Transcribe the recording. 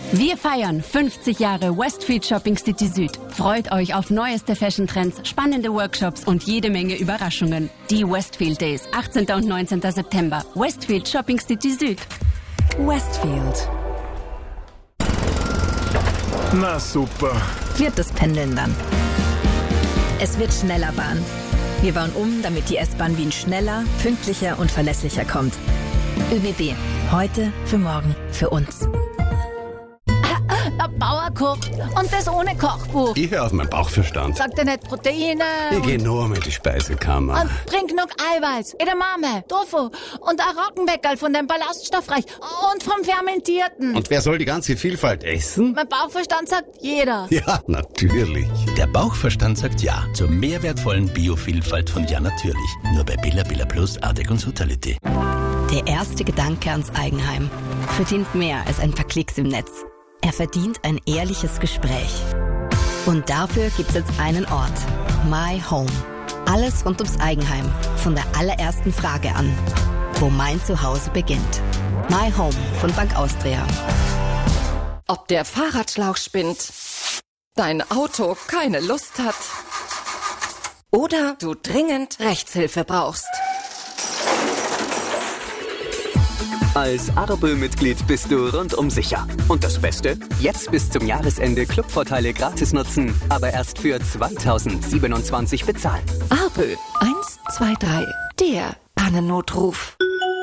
Wir feiern 50 Jahre Westfield Shopping City Süd. Freut euch auf neueste Fashion-Trends, spannende Workshops und jede Menge Überraschungen. Die Westfield Days, 18. und 19. September. Westfield Shopping City Süd. Westfield. Na super. Wird das Pendeln dann. Es wird schneller Bahn. Wir bauen um, damit die S-Bahn Wien schneller, pünktlicher und verlässlicher kommt. ÖBB. Heute, für morgen, für uns. Der Bauer kocht und das ohne Kochbuch. Ich höre auf meinen Bauchverstand. Sagt er nicht Proteine? Ich gehe nur mit die Speisekammer. Und trink noch Eiweiß, Edamame, Tofu und ein Roggenbäckerl von dem Ballaststoffreich und vom Fermentierten. Und wer soll die ganze Vielfalt essen? Mein Bauchverstand sagt jeder. Ja, natürlich. Der Bauchverstand sagt ja zur mehrwertvollen Biovielfalt von Ja Natürlich. Nur bei Billa Billa Plus, Ardec und Sutality. Der erste Gedanke ans Eigenheim verdient mehr als ein paar Klicks im Netz. Er verdient ein ehrliches Gespräch. Und dafür gibt's jetzt einen Ort. My Home. Alles rund ums Eigenheim. Von der allerersten Frage an. Wo mein Zuhause beginnt. My Home von Bank Austria. Ob der Fahrradschlauch spinnt, dein Auto keine Lust hat oder du dringend Rechtshilfe brauchst. Als Ardobel-Mitglied bist du rundum sicher. Und das Beste? Jetzt bis zum Jahresende Clubvorteile gratis nutzen, aber erst für 2027 bezahlen. Arbö 123, der Pannennotruf.